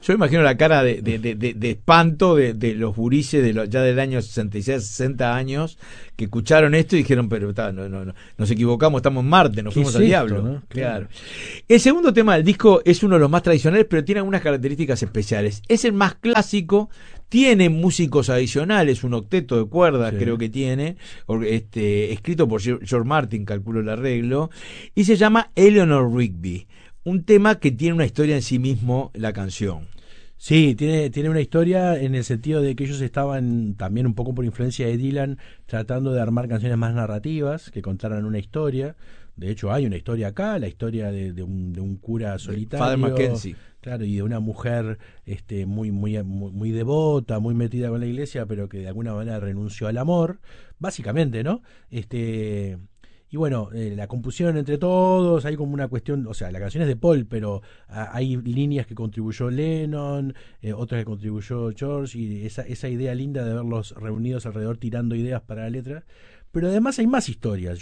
Yo imagino la cara de espanto de los gurises ya del año 66, 60 años, que escucharon esto y dijeron, pero no, nos equivocamos, estamos en Marte, nos fuimos al diablo. ¿No? Claro. El segundo tema del disco es uno de los más tradicionales, pero tiene algunas características especiales. Es el más clásico, tiene músicos adicionales, un octeto de cuerdas creo que tiene, escrito por George Martin, calculo el arreglo, y se llama Eleanor Rigby. Un tema que tiene una historia en sí mismo, la canción. Sí, tiene una historia en el sentido de que ellos estaban, también un poco por influencia de Dylan, tratando de armar canciones más narrativas, que contaran una historia. De hecho, hay una historia acá, la historia de un cura solitario. Father Mackenzie. Claro, y de una mujer muy devota, muy metida con la iglesia, pero que de alguna manera renunció al amor, básicamente, ¿no? Y bueno, la compusieron entre todos, hay como una cuestión, o sea, la canción es de Paul, pero hay líneas que contribuyó Lennon, otras que contribuyó George, y esa idea linda de verlos reunidos alrededor tirando ideas para la letra. Pero además hay más historias.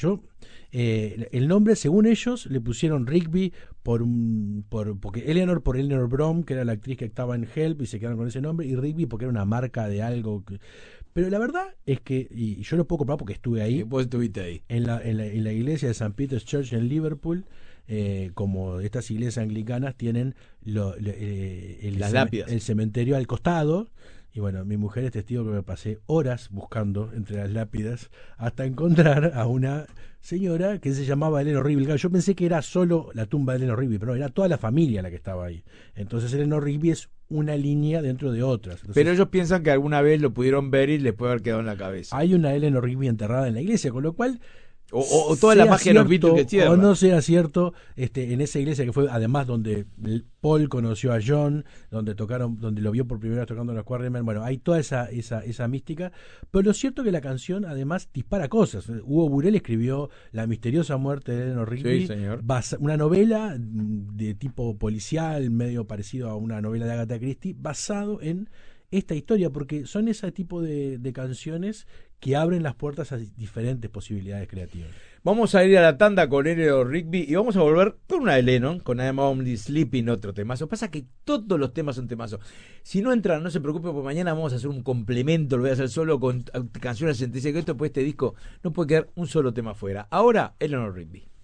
El nombre, según ellos, le pusieron Rigby porque Eleanor por Eleanor Brom, que era la actriz que estaba en Help, y se quedaron con ese nombre, y Rigby porque era una marca de algo. Pero la verdad es que, y yo lo puedo comprobar porque estuve ahí. Vos estuviste ahí. En la iglesia de St. Peter's Church en Liverpool, como estas iglesias anglicanas tienen las lápidas, el cementerio al costado. Y bueno, mi mujer es testigo que me pasé horas buscando entre las lápidas hasta encontrar a una señora que se llamaba Eleanor Rigby. Claro, yo pensé que era solo la tumba de Eleanor Rigby, pero no, era toda la familia la que estaba ahí. Entonces Eleanor Rigby es una línea dentro de otras. Entonces, pero ellos piensan que alguna vez lo pudieron ver y les puede haber quedado en la cabeza. Hay una Eleanor Rigby enterrada en la iglesia, con lo cual... O toda la magia de los Beatles que tiene. O no sea cierto, en esa iglesia que fue además donde Paul conoció a John, donde lo vio por primera vez tocando los Quarrymen. Bueno, hay toda esa mística, pero lo cierto es que la canción además dispara cosas. Hugo Burel escribió La misteriosa muerte de Eleanor Rigby, una novela de tipo policial, medio parecido a una novela de Agatha Christie, basado en esta historia, porque son ese tipo de canciones que abren las puertas a diferentes posibilidades creativas. Vamos a ir a la tanda con Eleanor Rigby y vamos a volver con una de Lennon, con I'm Only Sleeping, otro temazo. Pasa que todos los temas son temazos. Si no entran, no se preocupe, porque mañana vamos a hacer un complemento, lo voy a hacer solo con canciones 66, que esto, pues este disco no puede quedar un solo tema fuera. Ahora, Eleanor Rigby.